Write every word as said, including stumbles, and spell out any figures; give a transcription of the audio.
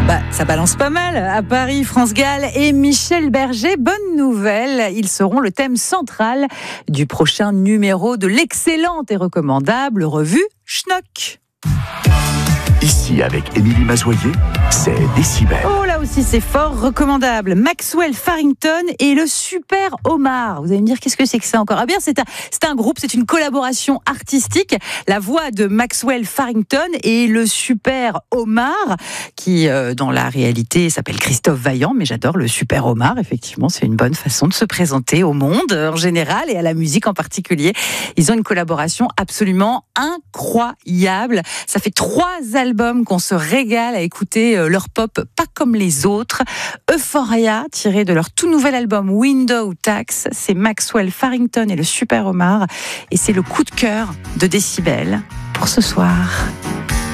Bah, ça balance pas mal. À Paris, France Gall et Michel Berger, bonne nouvelle, ils seront le thème central du prochain numéro de l'excellente et recommandable revue Schnock. Ici, avec Émilie Mazoyer, c'est Décibel. Oh, là aussi, c'est fort recommandable. Maxwell Farrington et le Super Omar. Vous allez me dire, qu'est-ce que c'est que ça encore ? Ah bien, c'est un, c'est un groupe, c'est une collaboration artistique. La voix de Maxwell Farrington et le Super Omar, qui, euh, dans la réalité, s'appelle Christophe Vaillant, mais j'adore le Super Omar. Effectivement, c'est une bonne façon de se présenter au monde, en général, et à la musique en particulier. Ils ont une collaboration absolument incroyable. Ça fait trois albums qu'on se régale à écouter euh, leur pop pas comme les autres. Euphoria, tiré de leur tout nouvel album Window Tax, c'est Maxwell Farrington et le Super Omar, et c'est le coup de cœur de Décibel pour ce soir.